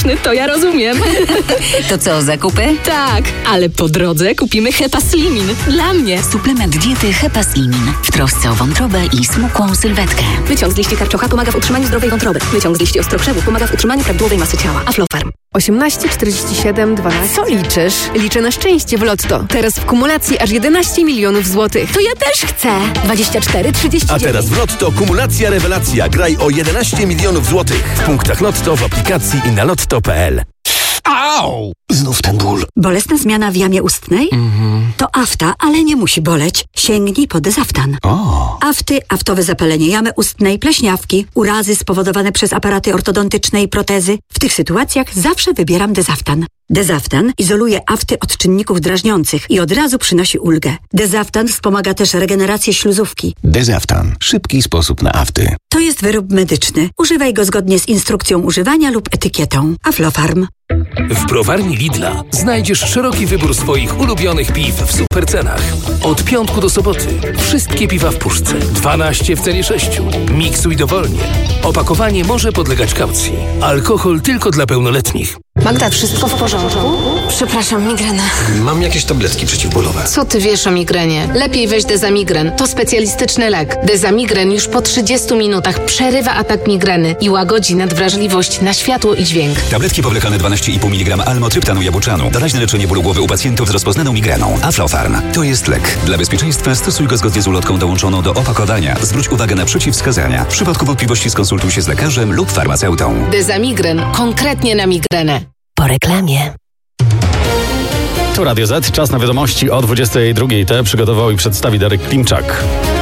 pyszny, to ja rozumiem. To co, zakupy? Tak, ale po drodze kupimy Hepaslimin. Dla mnie. Suplement diety Hepaslimin. W trosce o wątrobę i smukłą sylwetkę. Wyciąg z liści karczocha pomaga w utrzymaniu zdrowej wątroby. Wyciąg z liści ostrokrzewów pomaga w utrzymaniu prawidłowej masy ciała. Aflofarm. 18 47 12. Co liczysz? Liczę na szczęście w Lotto. Teraz w kumulacji aż 11 milionów złotych. To ja też chcę. 24 39. A teraz w Lotto kumulacja rewelacja. Graj o 11 milionów złotych. W punktach Lotto, w aplikacji i na lotto.pl. Au! Znów ten ból. Bolesna zmiana w jamie ustnej? To afta, ale nie musi boleć. Sięgnij po Dezaftan. Afty, aftowe zapalenie jamy ustnej, pleśniawki, urazy spowodowane przez aparaty ortodontyczne i protezy. W tych sytuacjach zawsze wybieram Dezaftan. Dezaftan izoluje afty od czynników drażniących i od razu przynosi ulgę. Dezaftan wspomaga też regenerację śluzówki. Dezaftan. Szybki sposób na afty. To jest wyrób medyczny. Używaj go zgodnie z instrukcją używania lub etykietą. Aflofarm. W browarni Lidla znajdziesz szeroki wybór swoich ulubionych piw w supercenach. Od piątku do soboty wszystkie piwa w puszce. 12 w cenie 6. Miksuj dowolnie. Opakowanie może podlegać kaucji. Alkohol tylko dla pełnoletnich. Magda, wszystko w porządku? Przepraszam, migrena. Mam jakieś tabletki przeciwbólowe. Co ty wiesz o migrenie? Lepiej weź Dezamigren. To specjalistyczny lek. Dezamigren już po 30 minutach przerywa atak migreny i łagodzi nadwrażliwość na światło i dźwięk. Tabletki powlekane 12,5 mg almotryptanu jabłczanu. Doraźne leczenie bólu głowy u pacjentów z rozpoznaną migreną. Aflofarm. To jest lek. Dla bezpieczeństwa stosuj go zgodnie z ulotką dołączoną do opakowania. Zwróć uwagę na przeciwwskazania. W przypadku wątpliwości skonsultuj się z lekarzem lub farmaceutą. Dezamigren. Konkretnie na migrenę. Po reklamie. Tu Radio Z, czas na wiadomości o 22. Te przygotował i przedstawi Darek Klimczak.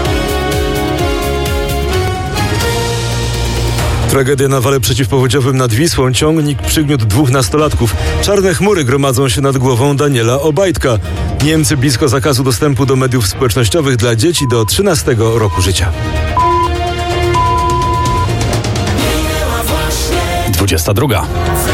Tragedia na wale przeciwpowodziowym nad Wisłą. Ciągnik przygniótł 2 nastolatków. Czarne chmury gromadzą się nad głową Daniela Obajtka. Niemcy blisko zakazu dostępu do mediów społecznościowych dla dzieci do 13 roku życia. 22.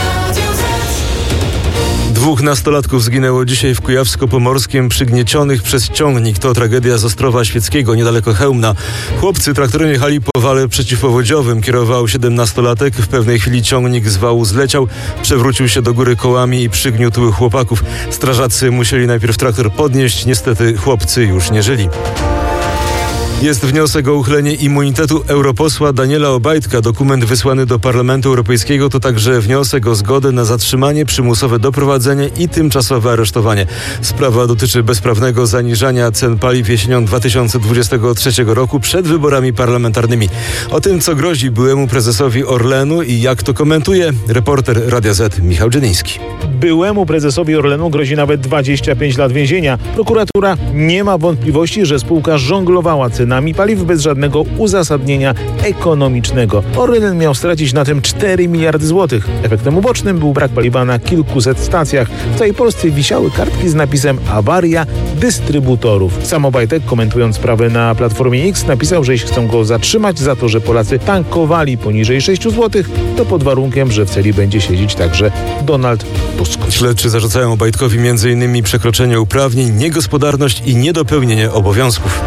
2 nastolatków zginęło dzisiaj w Kujawsko-Pomorskiem przygniecionych przez ciągnik. To tragedia z Ostrowa Świeckiego, niedaleko Chełmna. Chłopcy traktorem jechali po wale przeciwpowodziowym. Kierował 17-latek. W pewnej chwili ciągnik z wału zleciał, przewrócił się do góry kołami i przygniótł chłopaków. Strażacy musieli najpierw traktor podnieść. Niestety chłopcy już nie żyli. Jest wniosek o uchylenie immunitetu europosła Daniela Obajtka. Dokument wysłany do Parlamentu Europejskiego to także wniosek o zgodę na zatrzymanie, przymusowe doprowadzenie i tymczasowe aresztowanie. Sprawa dotyczy bezprawnego zaniżania cen paliw jesienią 2023 roku przed wyborami parlamentarnymi. O tym, co grozi byłemu prezesowi Orlenu i jak to komentuje reporter Radia Z Michał Dzieliński. Byłemu prezesowi Orlenu grozi nawet 25 lat więzienia. Prokuratura nie ma wątpliwości, że spółka żonglowała cenami paliw bez żadnego uzasadnienia ekonomicznego. Orlen miał stracić na tym 4 miliardy złotych. Efektem ubocznym był brak paliwa na kilkuset stacjach. W całej Polsce wisiały kartki z napisem awaria dystrybutorów. Sam Obajtek, komentując sprawę na Platformie X, napisał, że jeśli chcą go zatrzymać za to, że Polacy tankowali poniżej 6 zł, to pod warunkiem, że w celi będzie siedzieć także Donald Tusk. Śledczy zarzucają Obajtkowi m.in. przekroczenie uprawnień, niegospodarność i niedopełnienie obowiązków.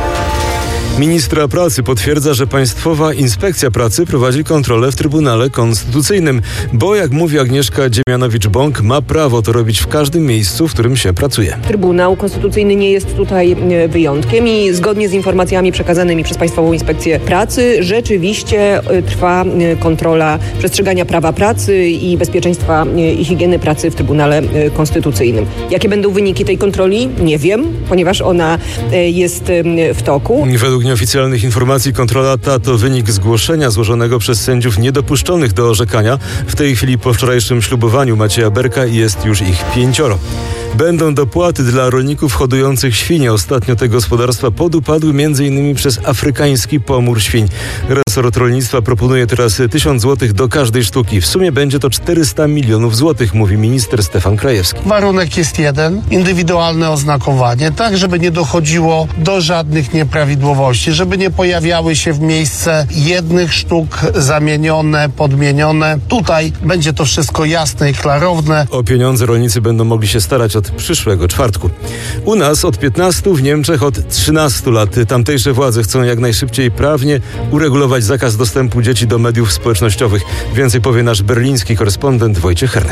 Ministra pracy potwierdza, że Państwowa Inspekcja Pracy prowadzi kontrolę w Trybunale Konstytucyjnym, bo jak mówi Agnieszka Dziemianowicz-Bąk, ma prawo to robić w każdym miejscu, w którym się pracuje. Trybunał Konstytucyjny nie jest tutaj wyjątkiem i zgodnie z informacjami przekazanymi przez Państwową Inspekcję Pracy rzeczywiście trwa kontrola przestrzegania prawa pracy i bezpieczeństwa i higieny pracy w Trybunale Konstytucyjnym. Jakie będą wyniki tej kontroli? Nie wiem, ponieważ ona jest w toku. Według nieoficjalnych informacji kontrola ta to wynik zgłoszenia złożonego przez sędziów niedopuszczonych do orzekania. W tej chwili po wczorajszym ślubowaniu Macieja Berka jest już ich 5. Będą dopłaty dla rolników hodujących świnie. Ostatnio te gospodarstwa podupadły m.in. przez afrykański pomór świń. Resort rolnictwa proponuje teraz 1000 zł do każdej sztuki. W sumie będzie to 400 milionów złotych, mówi minister Stefan Krajewski. Warunek jest jeden, indywidualne oznakowanie, tak żeby nie dochodziło do żadnych nieprawidłowości, żeby nie pojawiały się w miejsce jednych sztuk zamienione, podmienione. Tutaj będzie to wszystko jasne i klarowne. O pieniądze rolnicy będą mogli się starać od przyszłego czwartku. U nas od 15, w Niemczech od 13 lat. Tamtejsze władze chcą jak najszybciej prawnie uregulować zakaz dostępu dzieci do mediów społecznościowych. Więcej powie nasz berliński korespondent Wojciech Herne.